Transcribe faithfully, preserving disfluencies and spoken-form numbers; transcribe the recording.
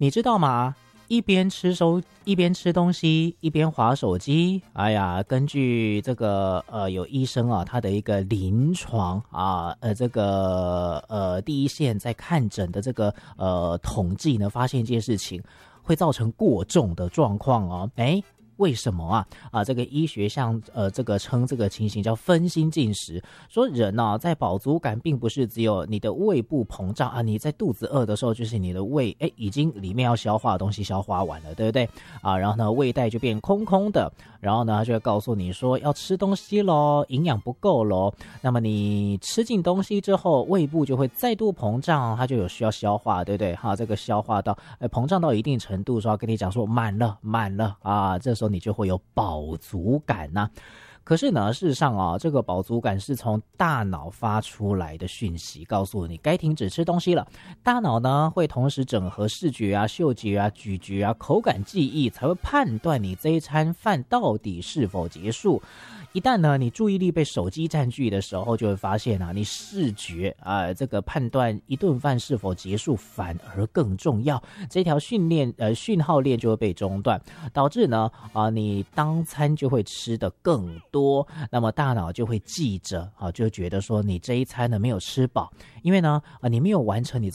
你知道吗？一边吃收一边吃东西，一边滑手机。哎呀，根据这个呃有医生啊，他的一个临床啊，呃这个呃第一线在看诊的这个呃统计呢，发现一件事情，会造成过重的状况哦。哎。为什么啊？啊，这个医学上呃，这个称这个情形叫分心进食。说人呢、啊，在饱足感并不是只有你的胃部膨胀啊，你在肚子饿的时候，就是你的胃哎已经里面要消化的东西消化完了，对不对啊？然后呢，胃袋就变空空的，然后呢，他就会告诉你说要吃东西咯，营养不够咯。那么你吃进东西之后，胃部就会再度膨胀，它就有需要消化，对不对？哈，这个消化到呃膨胀到一定程度，说要跟你讲说满了满了啊，这时候你就会有饱足感呐、啊。可是呢，事实上啊，这个饱足感是从大脑发出来的讯息，告诉你该停止吃东西了。大脑呢会同时整合视觉啊、嗅觉啊、咀嚼啊、口感记忆，才会判断你这一餐饭到底是否结束。一旦呢，你注意力被手机占据的时候，就会发现啊，你视觉啊、呃，这个判断一顿饭是否结束反而更重要。这条训练呃讯号链就会被中断，导致呢啊、呃，你当餐就会吃得更多，那么大脑就会记着啊，就觉得说你这一餐呢没有吃饱，因为呢啊、呃，你没有完成你